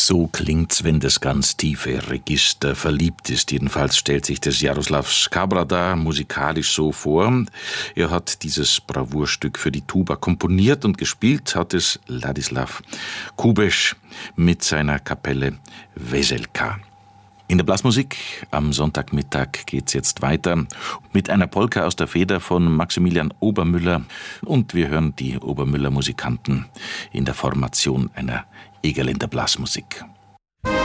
So klingt's, wenn das ganz tiefe Register verliebt ist. Jedenfalls stellt sich das Jaroslav Škabra da musikalisch so vor. Er hat dieses Bravourstück für die Tuba komponiert und gespielt hat es Ladislav Kubesch mit seiner Kapelle Veselka. In der Blasmusik am Sonntagmittag geht's jetzt weiter mit einer Polka aus der Feder von Maximilian Obermüller und wir hören die Obermüller Musikanten in der Formation einer Egerländer Blasmusik.